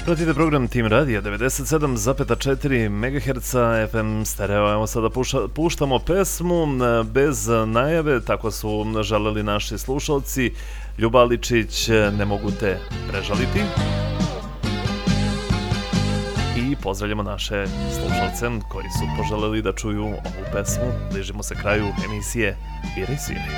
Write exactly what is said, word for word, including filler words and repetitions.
Pratite program Tim Radija devedeset sedam zarez četiri megaherca F M stereo. Evo sada puša, puštamo pesmu bez najave, tako su želeli naši slušalci. Ljubaličić, Ne mogu te prežaliti. I pozdravljamo naše slušalce koji su poželeli da čuju ovu pesmu. Bližimo se kraju emisije Biraj sviraj.